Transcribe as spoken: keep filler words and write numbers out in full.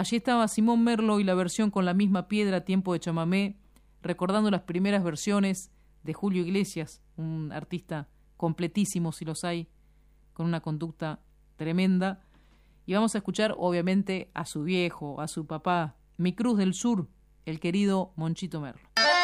Allí estaba Simón Merlo y la versión con la misma piedra, Tiempo de chamamé, recordando las primeras versiones de Julio Iglesias, un artista completísimo si los hay, con una conducta tremenda. Y vamos a escuchar obviamente a su viejo, a su papá, Mi Cruz del Sur, el querido Monchito Merlo.